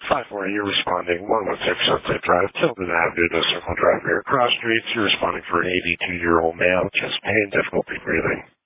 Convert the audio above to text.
5-4, you're responding 116 Sunset Drive, Tilden Avenue, No Circle Drive, Cross Streets. You're responding for an 82-year-old male, chest pain, difficulty breathing.